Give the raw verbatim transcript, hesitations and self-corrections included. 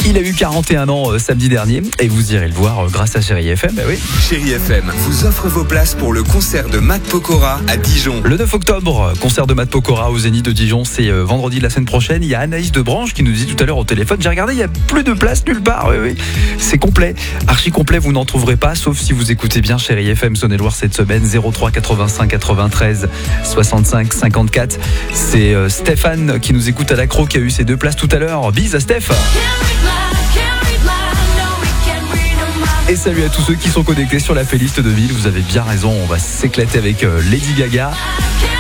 Il a eu quarante et un ans euh, samedi dernier et vous irez le voir euh, grâce à Chérie F M. Bah oui. Chérie F M vous offre vos places pour le concert de Matt Pokora à Dijon. Le neuf octobre, concert de Matt Pokora au Zénith de Dijon, c'est euh, vendredi de la semaine prochaine. Il y a Anaïs Debranche qui nous dit tout à l'heure au téléphone, j'ai regardé, il n'y a plus de place nulle part. Oui, oui. C'est complet, archi complet, vous n'en trouverez pas, sauf si vous écoutez bien Chérie F M Saône-et-Loire cette semaine. Zéro trois quatre-vingt-cinq quatre-vingt-treize soixante-cinq cinquante-quatre. C'est euh, Stéphane qui nous écoute à l'accro qui a eu ses deux places tout à l'heure. Bise à Steph. Et salut à tous ceux qui sont connectés sur la playlist de Ville. Vous avez bien raison, on va s'éclater avec Lady Gaga.